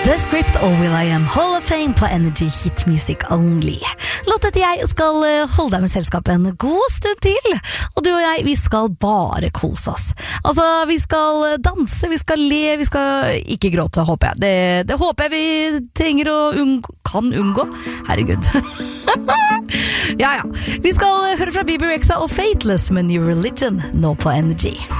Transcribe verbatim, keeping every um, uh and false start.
The Script og will.i.am Hall of Fame på Energy Hit Music Only. Låt etter jeg skal holde deg med selskap en god stund til. Og du og jeg, vi skal bare kose oss. Altså, vi skal danse, vi skal le, vi skal ikke gråte, håper jeg. Det, det håper jeg vi trenger å unngå, kan unngå. Herregud. ja, ja. Vi skal høre fra B B Rexha og Fateless med New Religion nå på Energy.